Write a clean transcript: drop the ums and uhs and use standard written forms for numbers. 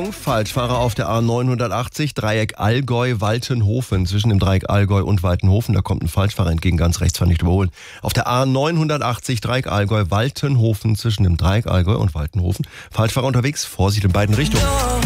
Achtung, Falschfahrer auf der A980, Dreieck Allgäu-Waltenhofen. Zwischen dem Dreieck Allgäu und Waltenhofen, da kommt ein Falschfahrer entgegen, ganz rechts, kann nicht überholen. Auf der A980, Dreieck Allgäu-Waltenhofen, zwischen dem Dreieck Allgäu und Waltenhofen. Falschfahrer unterwegs, Vorsicht in beiden Richtungen.